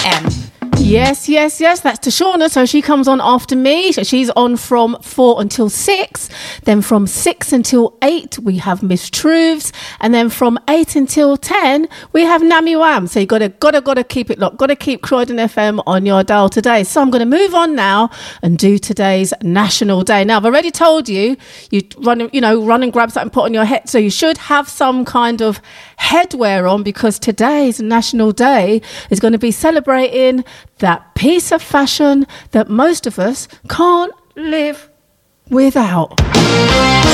FM. Yes, that's Tashana. So she comes on after me. So she's on from 4 until 6. Then from 6 until 8, we have Miss Truths. And then from 8 until 10, we have Nami Wam. So you gotta keep it locked. Gotta keep Croydon FM on your dial today. So I'm going to move on now and do today's National Day. Now, I've already told you, run and grab something, put on your head. So you should have some kind of headwear on, because today's National Day is going to be celebrating that piece of fashion that most of us can't live without.